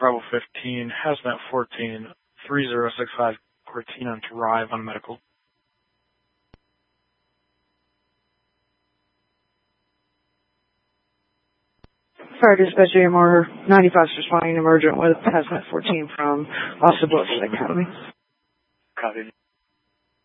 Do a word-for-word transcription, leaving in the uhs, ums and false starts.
Bravo fifteen, Hazmat fourteen, three zero six five, Cortina Drive on medical. Fire dispatch A M R ninety-five is responding emergent with Hazmat fourteen from Austin Book Academy. Copy.